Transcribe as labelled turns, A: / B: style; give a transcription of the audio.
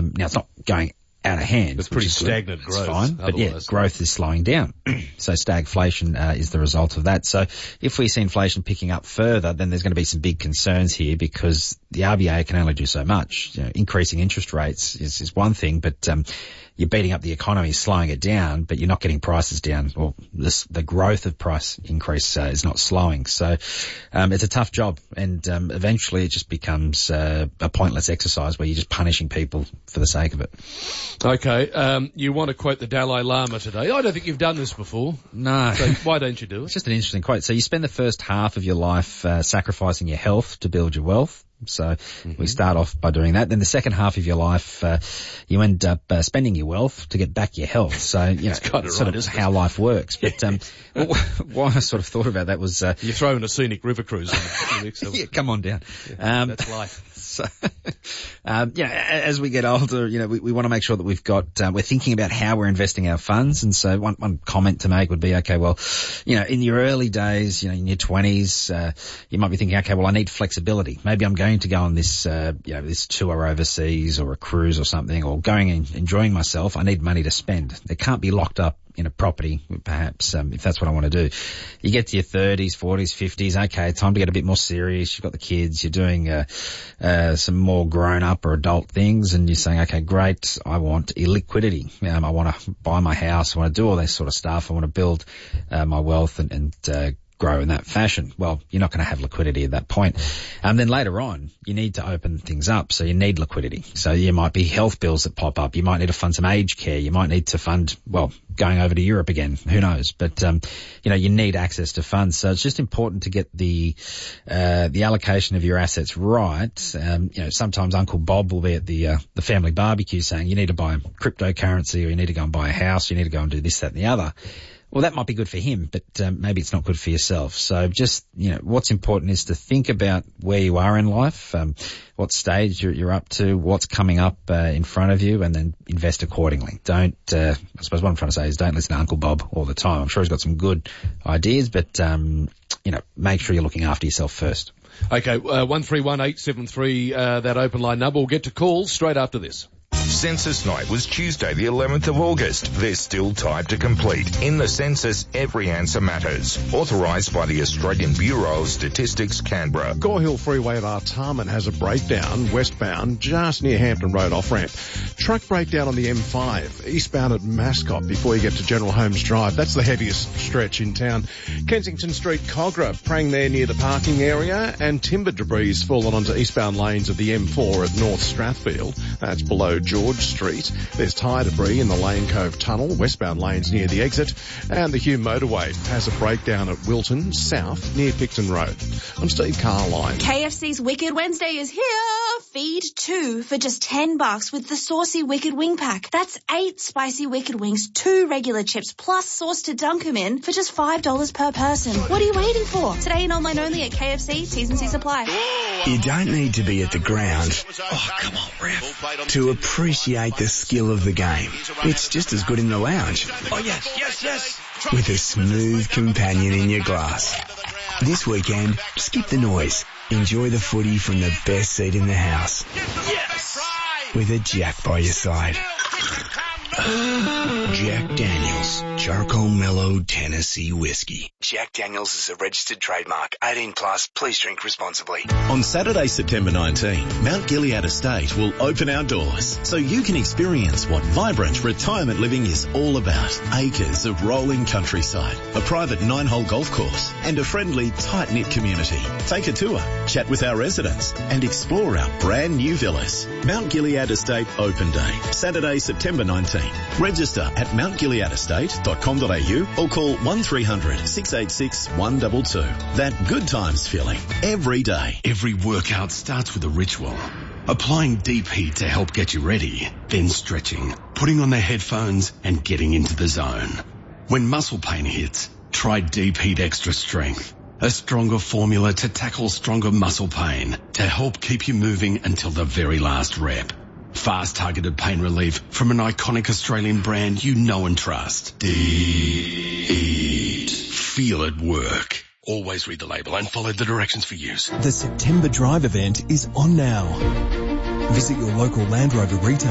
A: now it's not going out of hand.
B: It's pretty stagnant growth.
A: It's fine, but yeah, growth is slowing down. So stagflation is the result of that. So if we see inflation picking up further, then there's going to be some big concerns here because the RBA can only do so much. You know, increasing interest rates is one thing, but you're beating up the economy, slowing it down, but you're not getting prices down. Well, the growth of price increase is not slowing. So it's a tough job, and eventually it just becomes a pointless exercise where you're just punishing people for the sake of it.
B: Okay, you want to quote the Dalai Lama today. I don't think you've done this before.
A: No.
B: So why don't you do it?
A: It's just an interesting quote. So you spend the first half of your life sacrificing your health to build your wealth. So we start off by doing that. Then the second half of your life, you end up spending your wealth to get back your health. So, you know, it's sort of how life works. But why I sort of thought about that was...
B: You're throwing a scenic river cruise in a few weeks.
A: Yeah, come on down.
B: Yeah, that's life.
A: So, as we get older, you know, we want to make sure that we've got, we're thinking about how we're investing our funds. And so one comment to make would be, okay, well, you know, in your early days, you know, in your 20s, you might be thinking, okay, well, I need flexibility. Maybe I'm going to go on this, you know, this tour overseas or a cruise or something, or going and enjoying myself. I need money to spend. It can't be locked up in a property, perhaps, if that's what I want to do. You get to your 30s, 40s, 50s, okay, time to get a bit more serious. You've got the kids, you're doing some more grown-up or adult things, and you're saying, okay, great, I want illiquidity. I want to buy my house, I want to do all this sort of stuff, I want to build my wealth and grow in that fashion. Well, you're not going to have liquidity at that point. And then later on, you need to open things up, so you need liquidity. So you might be health bills that pop up. You might need to fund some aged care. You might need to fund, well, going over to Europe again. Who knows? But, you know, you need access to funds. So it's just important to get the allocation of your assets right. You know, sometimes Uncle Bob will be at the family barbecue saying you need to buy cryptocurrency, or you need to go and buy a house, you need to go and do this, that and the other. Well, that might be good for him, but maybe it's not good for yourself. So just, you know, what's important is to think about where you are in life, what stage you're up to, what's coming up in front of you, and then invest accordingly. Don't, I suppose what I'm trying to say is don't listen to Uncle Bob all the time. I'm sure he's got some good ideas, but, you know, make sure you're looking after yourself first.
B: Okay, 131873, that open line number. We'll get to calls straight after this.
C: Census night was Tuesday the 11th of August. There's still time to complete. In the census, every answer matters. Authorised by the Australian Bureau of Statistics, Canberra.
D: Gore Hill Freeway at Artarmon has a breakdown westbound just near Hampton Road off-ramp. Truck breakdown on the M5 eastbound at Mascot before you get to General Holmes Drive. That's the heaviest stretch in town. Kensington Street, Cogra, prang there near the parking area, and timber debris has fallen onto eastbound lanes of the M4 at North Strathfield. That's below George Street. There's tyre debris in the Lane Cove Tunnel, westbound lanes near the exit, and the Hume Motorway has a breakdown at Wilton, south near Picton Road. I'm Steve Carline.
E: KFC's Wicked Wednesday is here. Feed 2 for just $10 with the saucy Wicked Wing Pack. That's 8 spicy Wicked Wings, 2 regular chips, plus sauce to dunk 'em in for just $5 per person. What are you waiting for? Today and online only at KFC. T's and C's apply.
F: You don't need to be at the ground. Oh, come on, ref. To appreciate the skill of the game. It's just as good in the lounge.
G: Oh, yes.
F: With a smooth companion in your glass. This weekend, skip the noise. Enjoy the footy from the best seat in the house.
G: Yes!
F: With a Jack by your side. Jack Daniels, Charcoal Mellow Tennessee Whiskey. Jack Daniels is a registered trademark. 18 plus. Please drink responsibly.
H: On Saturday, September 19, Mount Gilead Estate will open our doors so you can experience what vibrant retirement living is all about. Acres of rolling countryside, a private 9-hole golf course, and a friendly, tight-knit community. Take a tour, chat with our residents, and explore our brand new villas. Mount Gilead Estate Open Day, Saturday, September 19. Register at mountgileadestate.com.au or call 1300 686 122. That good times feeling every day.
I: Every workout starts with a ritual. Applying deep heat to help get you ready, then stretching, putting on the headphones and getting into the zone. When muscle pain hits, try Deep Heat Extra Strength. A stronger formula to tackle stronger muscle pain to help keep you moving until the very last rep. Fast targeted pain relief from an iconic Australian brand you know and trust. Deep Heat. Feel it work. Always read the label and follow the directions for use.
J: The September Drive event is on now. Visit your local Land Rover retailer